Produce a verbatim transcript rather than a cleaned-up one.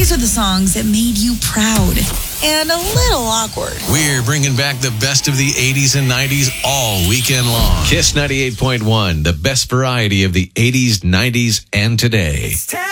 These are the songs that made you proud and a little awkward. We're bringing back the best of the eighties and nineties all weekend long. Kiss ninety-eight point one, the best variety of the eighties, nineties, and today.